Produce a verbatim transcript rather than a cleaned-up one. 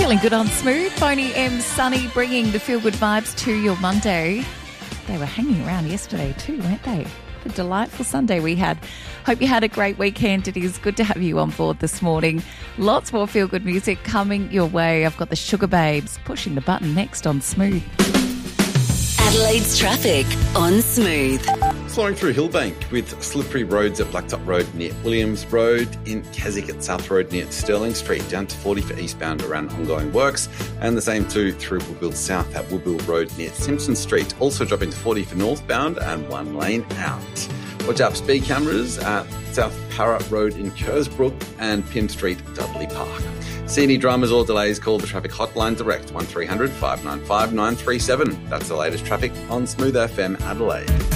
Feeling good on Smooth. Boney M, Sunny, bringing the feel-good vibes to your Monday. They were hanging around yesterday too, weren't they? What a delightful Sunday we had. Hope you had a great weekend. It is good to have you on board this morning. Lots more feel-good music coming your way. I've got the Sugar Babes pushing the button next on Smooth. Adelaide's traffic on Smooth. Slowing through Hillbank with slippery roads at Blacktop Road near Williams Road, in Keswick at South Road near Stirling Street, down to forty for eastbound around ongoing works, and the same too through Woodville South at Woodville Road near Simpson Street, also dropping to forty for northbound and one lane out. Watch out for speed cameras at South Parra Road in Kersbrook and Pym Street, Dudley Park. See any dramas or delays, call the traffic hotline direct, one three hundred, five nine five, nine three seven. That's the latest traffic on Smooth F M Adelaide.